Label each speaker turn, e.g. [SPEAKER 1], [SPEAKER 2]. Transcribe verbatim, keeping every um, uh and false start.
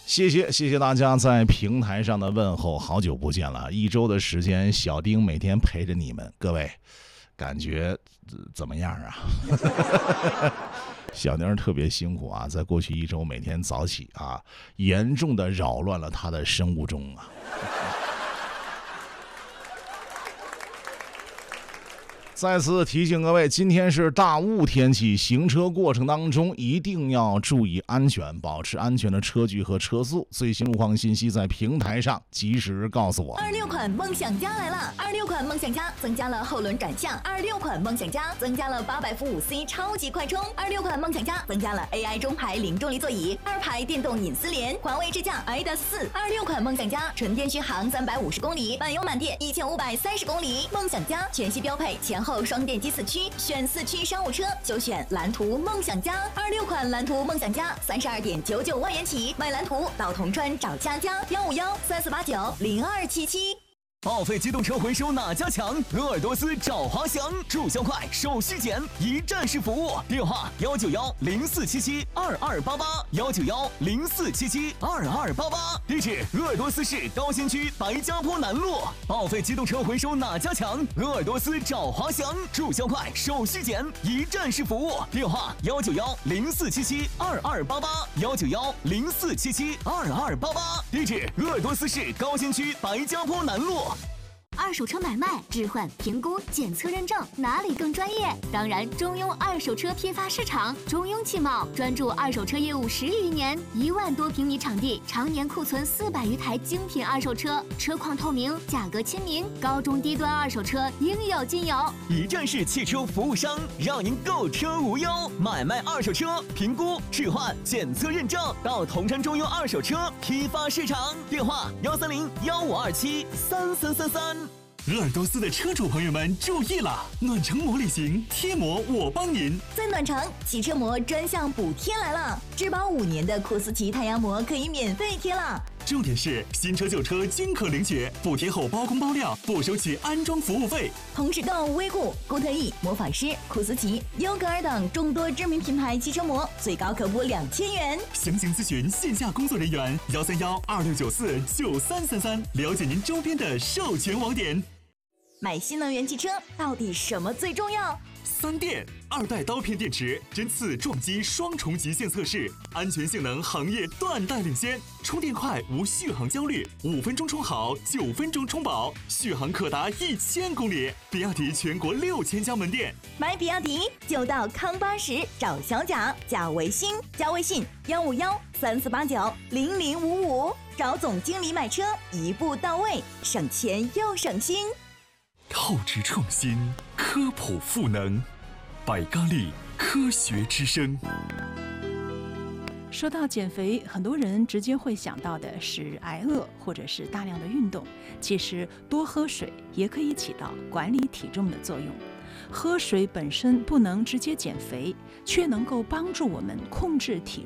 [SPEAKER 1] 谢谢谢谢大家在平台上的问候，好久不见了，一周的时间，小丁每天陪着你们，各位感觉、呃、怎么样啊？小丁特别辛苦啊，在过去一周每天早起啊，严重的扰乱了他的生物钟啊。再次提醒各位，今天是大雾天气，行车过程当中一定要注意安全，保持安全的车距和车速。最新路况信息在平台上及时告诉我。
[SPEAKER 2] 二六款梦想家来了！二六款梦想家增加了后轮转向，二六款梦想家增加了八百伏五 C 超级快充，二六款梦想家增加了 A I 中排零重力座椅，二排电动隐私联，环卫支架 I D A S 四。二六款梦想家纯电续航三百五十公里，满油满电一千五百三十公里。梦想家全系标配前后双电机四驱，选四驱商务车就选蓝图梦想家。二六款蓝图梦想家三十二点九九万元起，买蓝图到铜川找佳佳，幺五幺三四八九零二七七。
[SPEAKER 3] 报废机动车回收哪家强？鄂尔多斯找华翔，注销快，手续简，一站式服务。电话幺九幺零四七七二二八八幺九幺零四七七二二八八。地址：鄂尔多斯市高新区白家坡南路。报废机动车回收哪家强？鄂尔多斯找华翔，注销快，手续简，一站式服务。电话幺九幺零四七七二二八八幺九幺零四七七二二八八。地址：鄂尔多斯市高新区白家坡南路。
[SPEAKER 4] 二手车买卖、置换、评估、检测认证，哪里更专业？当然，中庸二手车批发市场，中庸汽贸专注二手车业务十余年，一万多平米场地，常年库存四百余台精品二手车，车况透明，价格亲民，高中低端二手车应有尽有。
[SPEAKER 3] 一站式汽车服务商，让您购车无忧，买卖二手车评估、置换、检测认证，到铜川中庸二手车批发市场。电话幺三零幺五二七三三三三。
[SPEAKER 5] 鄂尔多斯的车主朋友们注意了，暖城膜旅行贴膜我帮您。
[SPEAKER 2] 在暖城，汽车膜专项补贴来了，质保五年的库斯奇太阳膜可以免费贴了。
[SPEAKER 5] 重点是新车旧车均可领取，补贴后包工包料，不收取安装服务费。
[SPEAKER 2] 同时到威固、固特异、魔法师、库斯奇、优格尔等众多知名品牌汽车膜，最高可补两千元。
[SPEAKER 5] 详情咨询线下工作人员幺三幺二六九四九三三三，了解您周边的授权网点。
[SPEAKER 2] 买新能源汽车到底什么最重要？
[SPEAKER 5] 三电二代刀片电池针刺撞击双重极限测试，安全性能行业断代领先，充电快无续航焦虑，五分钟充好，九分钟充饱，续航可达一千公里。比亚迪全国六千家门店，
[SPEAKER 2] 买比亚迪就到康巴什找小贾，加微信，加微信幺五幺三四八九零零五五，找总经理买车，一步到位，省钱又省心。
[SPEAKER 5] 透支创新，科普赋能，百咖力科学之声。
[SPEAKER 6] 说到减肥，很多人直接会想到的是挨饿或者是大量的运动，其实多喝水也可以起到管理体重的作用。喝水本身不能直接减肥，却能够帮助我们控制体